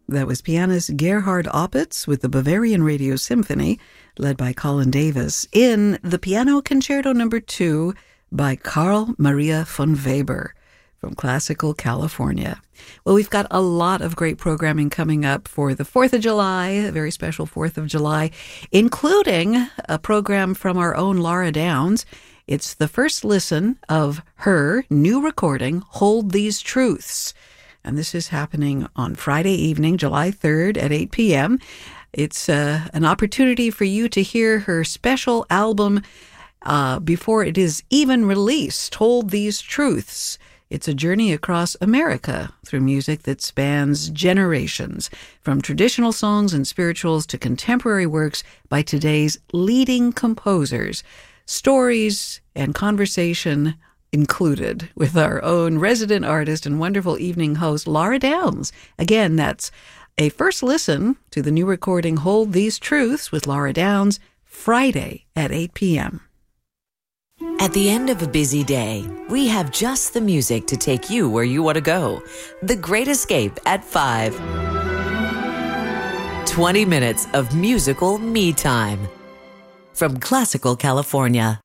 That was pianist Gerhard Opitz with the Bavarian Radio Symphony, led by Colin Davis, in the Piano Concerto No. 2 by Carl Maria von Weber from Classical California. Well, we've got a lot of great programming coming up for the 4th of July, a very special 4th of July, including a program from our own Laura Downs. It's the first listen of her new recording, Hold These Truths. And this is happening on Friday evening, July 3rd at 8 p.m. It's an opportunity for you to hear her special album before it is even released, Hold These Truths. It's a journey across America through music that spans generations, from traditional songs and spirituals to contemporary works by today's leading composers. Stories and conversation included with our own resident artist and wonderful evening host, Laura Downs. Again, that's a first listen to the new recording, Hold These Truths, with Laura Downs, Friday at 8 p.m. At the end of a busy day, we have just the music to take you where you want to go. The Great Escape at 5. 20 minutes of musical me time from Classical California.